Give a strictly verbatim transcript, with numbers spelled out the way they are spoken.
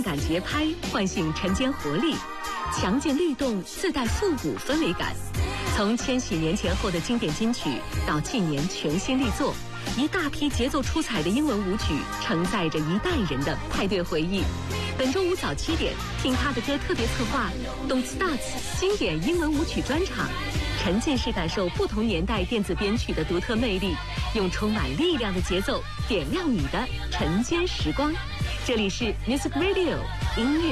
感节拍唤醒晨间活力，强劲律动自带复古氛围感。从千禧年前后的经典金曲到近年全新力作，一大批节奏出彩的英文舞曲承载着一代人的派对回忆。本周五早七点，听他的歌特别策划 Don't Start 经典英文舞曲专场，沉浸式感受不同年代电子编曲的独特魅力，用充满力量的节奏点亮你的晨间时光。这里是 Music Radio 音乐